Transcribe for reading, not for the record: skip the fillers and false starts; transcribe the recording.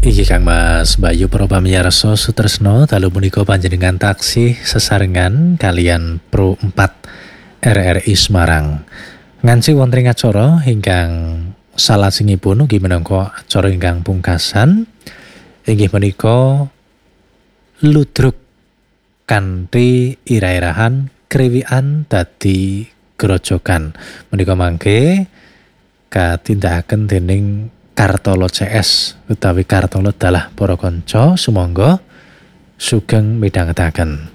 Iki Kang Mas Bayu Pro Pamiyarso Sutresno dalu punika panjenengan taksih sesarengan kalian Pro 4 RRI Semarang. Nganci wonten ing acara ingkang salajengipun ugi minangka acara ingkang pungkasan inggih menika ludruk kanthi ira-irahan kriwikan dadi grojogan. Menika mangke katindakaken dening Kartolo CS utawi Kartolo dalah para kanca sumangga sugeng midhangetaken.